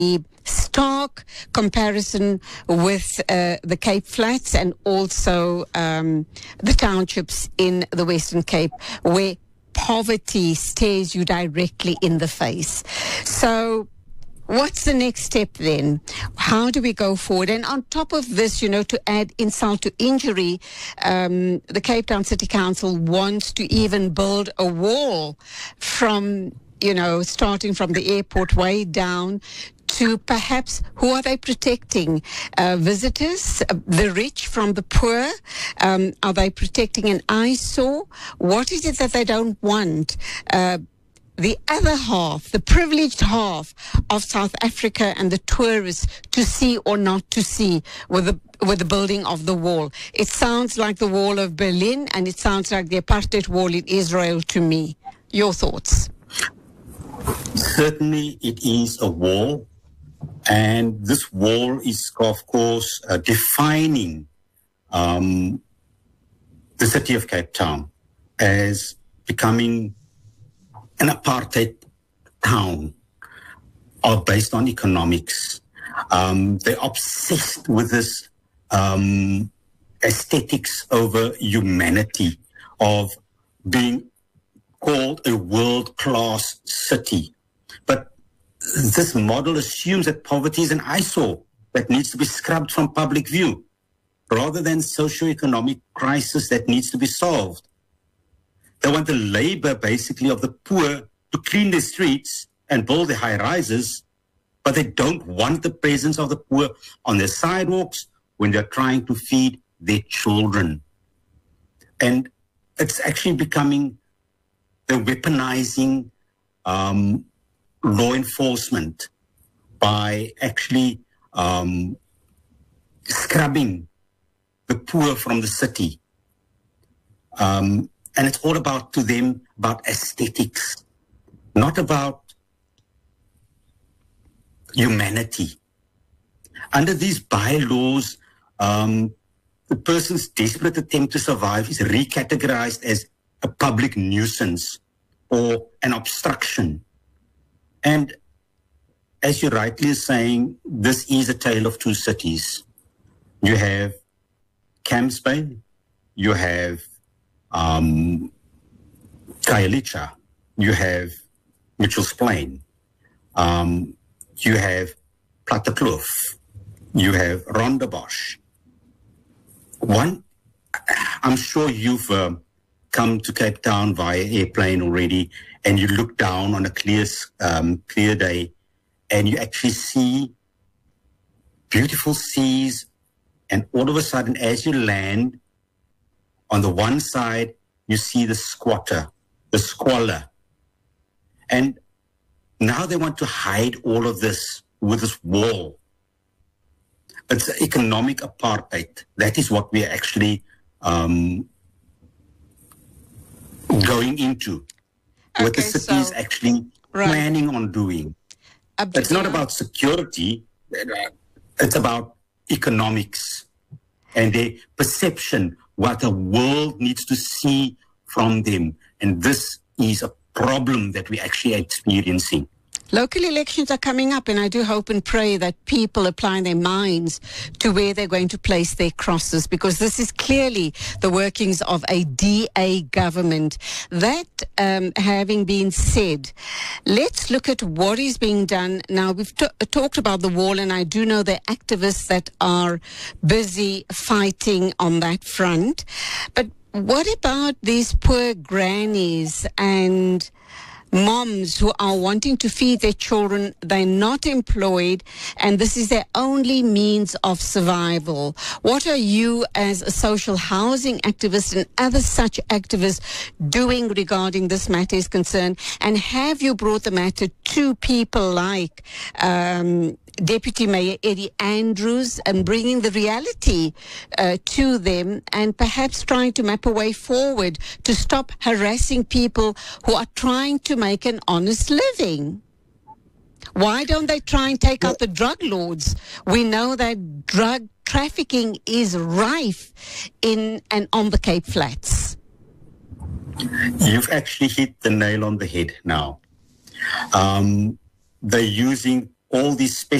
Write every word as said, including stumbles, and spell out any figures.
stark comparison with uh, the Cape Flats and also um, the townships in the Western Cape, where poverty stares you directly in the face. So what's the next step then? How do we go forward? And on top of this, you know, to add insult to injury, um, the Cape Town City Council wants to even build a wall from, you know, starting from the airport way down to perhaps, who are they protecting? Uh, visitors, uh, the rich from the poor? Um, are they protecting an eyesore? What is it that they don't want? Uh, the other half, the privileged half of South Africa and the tourists to see or not to see with the with the building of the wall. It sounds like the wall of Berlin, and it sounds like the apartheid wall in Israel to me. Your thoughts? Certainly it is a wall, and this wall is, of course, uh, defining um, the city of Cape Town as becoming an apartheid town, are based on economics. Um, they're obsessed with this um, aesthetics over humanity of being called a world-class city. But this model assumes that poverty is an eyesore that needs to be scrubbed from public view, rather than socio-economic crisis that needs to be solved. They want the labor, basically, of the poor to clean the streets and build the high-rises, but they don't want the presence of the poor on their sidewalks when they're trying to feed their children. And it's actually becoming the weaponizing um, law enforcement by actually um, scrubbing the poor from the city. Um, and it's all about, to them, about aesthetics, not about humanity. Under these bylaws, um, the person's desperate attempt to survive is recategorized as a public nuisance or an obstruction. And as you rightly are saying, this is a tale of two cities. You have Camps Bay, you have um, Khayelitsha, you have Mitchell's Plain, um, you have Plattekloof, you have Rondebosch. One, I'm sure you've uh, come to Cape Town via airplane already, and you look down on a clear, um, clear day, and you actually see beautiful seas, and all of a sudden, as you land, on the one side, you see the squatter, the squalor. And now they want to hide all of this with this wall. It's economic apartheid. That is what we're actually um, going into. Okay, what the city is so, actually right. planning on doing. Abdullah. It's not about security. It's about economics and their perception, what the world needs to see from them. And this is a problem that we're actually experiencing. Local elections are coming up, and I do hope and pray that people apply their minds to where they're going to place their crosses, because this is clearly the workings of a D A government. That um, having been said, let's look at what is being done. Now, we've t- talked about the wall, and I do know there are activists that are busy fighting on that front. But what about these poor grannies and moms who are wanting to feed their children? They're not employed, and this is their only means of survival. What are you, as a social housing activist and other such activists, doing regarding this matter is concerned? And have you brought the matter to people like um, Deputy Mayor Eddie Andrews and bringing the reality uh, to them, and perhaps trying to map a way forward to stop harassing people who are trying to make an honest living? Why don't they try and take out the drug lords? We know that drug trafficking is rife in and on the Cape Flats. You've actually hit the nail on the head now. Um, they're using all these special